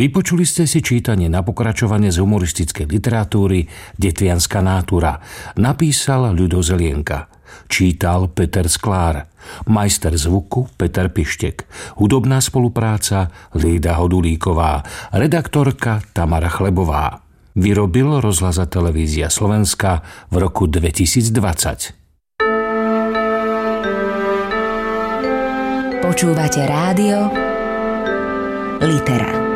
Vypočuli ste si čítanie na pokračovanie z humoristickej literatúry Detvianská nátura. Napísal Ľudo Zelienka. Čítal Peter Sklár. Majster zvuku Peter Pištek. Hudobná spolupráca Lída Hodulíková. Redaktorka Tamara Chlebová. Vyrobil Rozhlas a televízia Slovenska v roku 2020. Počúvate rádio Litera.